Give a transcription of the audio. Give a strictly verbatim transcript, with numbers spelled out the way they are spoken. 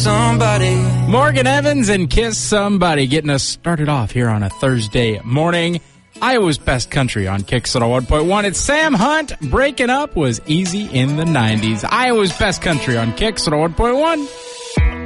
somebody. Morgan Evans and Kiss Somebody getting us started off here on a Thursday morning. Iowa's best country on Kicks one oh one point one. It's Sam Hunt. Breaking up was easy in the nineties. Iowa's best country on Kicks one oh one point one.